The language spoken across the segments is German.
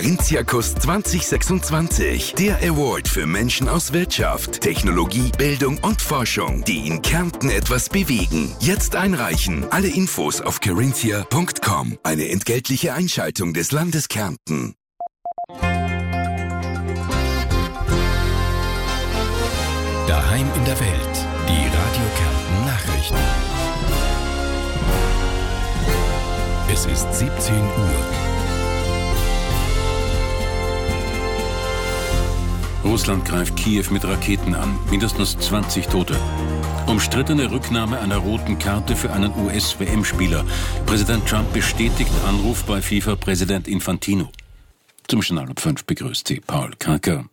Carinthia-Kurs 2026. Der Award für Menschen aus Wirtschaft, Technologie, Bildung und Forschung, die in Kärnten etwas bewegen. Jetzt einreichen. Alle Infos auf carinthia.com. Eine entgeltliche Einschaltung des Landes Kärnten. Daheim in der Welt. Die Radio Kärnten Nachrichten. Es ist 17 Uhr. Russland greift Kiew mit Raketen an. Mindestens 20 Tote. Umstrittene Rücknahme einer roten Karte für einen US-WM-Spieler. Präsident Trump bestätigt Anruf bei FIFA-Präsident Infantino. Zum Journal um 5 begrüßt Sie Paul Karker.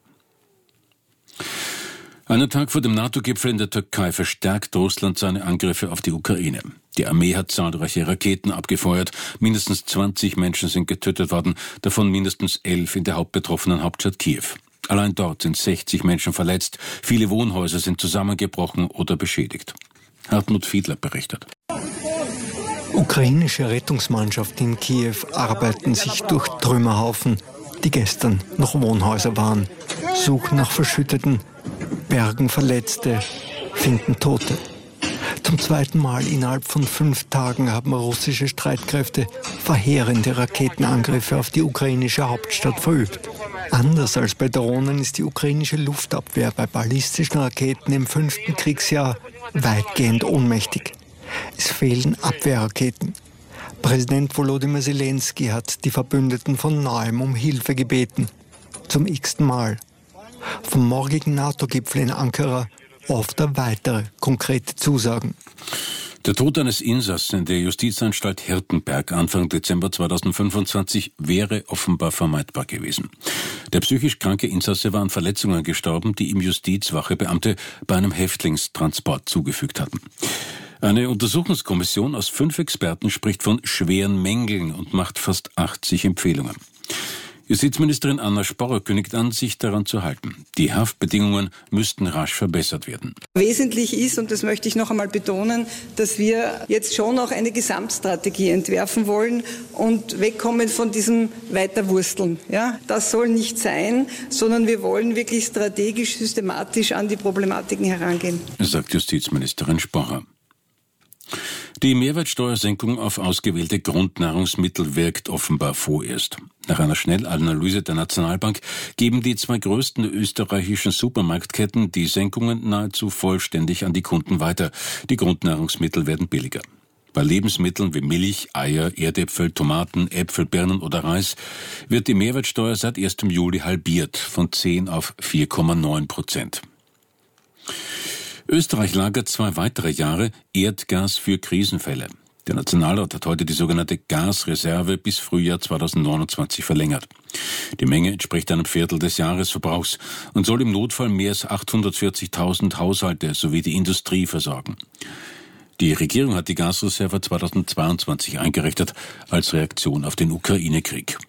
Einen Tag vor dem NATO-Gipfel in der Türkei verstärkt Russland seine Angriffe auf die Ukraine. Die Armee hat zahlreiche Raketen abgefeuert. Mindestens 20 Menschen sind getötet worden, davon mindestens 11 in der hauptbetroffenen Hauptstadt Kiew. Allein dort sind 60 Menschen verletzt. Viele Wohnhäuser sind zusammengebrochen oder beschädigt. Hartmut Fiedler berichtet. Ukrainische Rettungsmannschaften in Kiew arbeiten sich durch Trümmerhaufen, die gestern noch Wohnhäuser waren, suchen nach Verschütteten, bergen Verletzte, finden Tote. Zum zweiten Mal innerhalb von 5 Tagen haben russische Streitkräfte verheerende Raketenangriffe auf die ukrainische Hauptstadt verübt. Anders als bei Drohnen ist die ukrainische Luftabwehr bei ballistischen Raketen im 5. Kriegsjahr weitgehend ohnmächtig. Es fehlen Abwehrraketen. Präsident Volodymyr Zelensky hat die Verbündeten von neuem um Hilfe gebeten. Zum x-ten Mal. Vom morgigen NATO-Gipfel in Ankara oft weitere konkrete Zusagen. Der Tod eines Insassen in der Justizanstalt Hirtenberg Anfang Dezember 2025 wäre offenbar vermeidbar gewesen. Der psychisch kranke Insasse war an Verletzungen gestorben, die ihm Justizwachebeamte bei einem Häftlingstransport zugefügt hatten. Eine Untersuchungskommission aus 5 Experten spricht von schweren Mängeln und macht fast 80 Empfehlungen. Justizministerin Anna Sporrer kündigt an, sich daran zu halten. Die Haftbedingungen müssten rasch verbessert werden. Wesentlich ist, und das möchte ich noch einmal betonen, dass wir jetzt schon auch eine Gesamtstrategie entwerfen wollen und wegkommen von diesem Weiterwursteln. Ja, das soll nicht sein, sondern wir wollen wirklich strategisch, systematisch an die Problematiken herangehen, sagt Justizministerin Sporrer. Die Mehrwertsteuersenkung auf ausgewählte Grundnahrungsmittel wirkt offenbar vorerst. Nach einer Schnellanalyse der Nationalbank geben die 2 größten österreichischen Supermarktketten die Senkungen nahezu vollständig an die Kunden weiter. Die Grundnahrungsmittel werden billiger. Bei Lebensmitteln wie Milch, Eier, Erdäpfel, Tomaten, Äpfel, Birnen oder Reis wird die Mehrwertsteuer seit 1. Juli halbiert, von 10 auf 4,9%. Österreich lagert 2 weitere Jahre Erdgas für Krisenfälle. Der Nationalrat hat heute die sogenannte Gasreserve bis Frühjahr 2029 verlängert. Die Menge entspricht einem Viertel des Jahresverbrauchs und soll im Notfall mehr als 840.000 Haushalte sowie die Industrie versorgen. Die Regierung hat die Gasreserve 2022 eingerichtet als Reaktion auf den Ukraine-Krieg.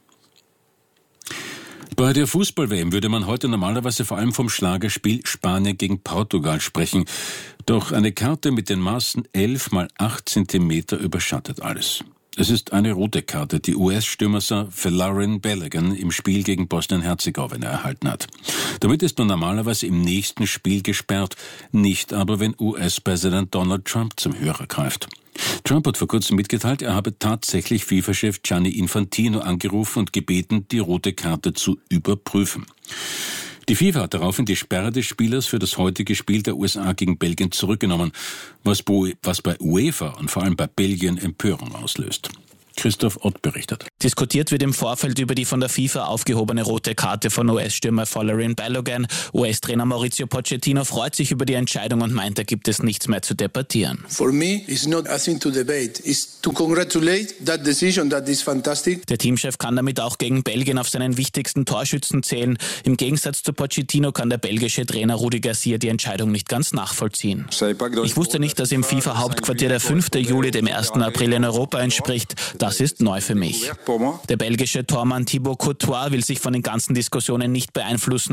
Bei der Fußball-WM würde man heute normalerweise vor allem vom Schlagerspiel Spanien gegen Portugal sprechen. Doch eine Karte mit den Maßen 11 mal 8 Zentimeter überschattet alles. Es ist eine rote Karte, die US-Stürmer Folarin Balogun im Spiel gegen Bosnien-Herzegowina erhalten hat. Damit ist man normalerweise im nächsten Spiel gesperrt, nicht aber, wenn US-Präsident Donald Trump zum Hörer greift. Trump hat vor kurzem mitgeteilt, er habe tatsächlich FIFA-Chef Gianni Infantino angerufen und gebeten, die rote Karte zu überprüfen. Die FIFA hat daraufhin die Sperre des Spielers für das heutige Spiel der USA gegen Belgien zurückgenommen, was bei UEFA und vor allem bei Belgien Empörung auslöst. Christoph Ott berichtet. Diskutiert wird im Vorfeld über die von der FIFA aufgehobene rote Karte von US-Stürmer Folarin Balogun. US-Trainer Mauricio Pochettino freut sich über die Entscheidung und meint, da gibt es nichts mehr zu debattieren. For me, it's not a thing to debate. It's to congratulate that decision. That is fantastic. Der Teamchef kann damit auch gegen Belgien auf seinen wichtigsten Torschützen zählen. Im Gegensatz zu Pochettino kann der belgische Trainer Rudi Garcia die Entscheidung nicht ganz nachvollziehen. Ich wusste nicht, dass im FIFA-Hauptquartier der 5. Juli dem 1. April in Europa entspricht. Das ist neu für mich. Der belgische Tormann Thibaut Courtois will sich von den ganzen Diskussionen nicht beeinflussen